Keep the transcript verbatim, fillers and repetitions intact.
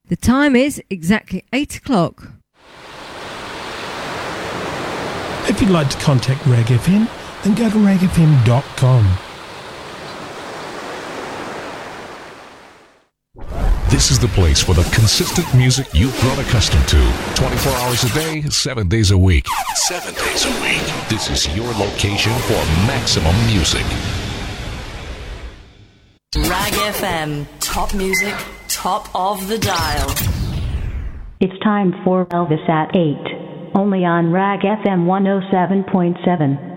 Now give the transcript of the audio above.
The time is exactly eight o'clock. If you'd like to contact Rag F M, then go to rag f m dot com. This is the place for the consistent music you've grown accustomed to. twenty-four hours a day, seven days a week. Seven days a week. This is your location for maximum music. Rag F M. Top music, top of the dial. It's time for Elvis at eight. Only on Rag F M one oh seven point seven.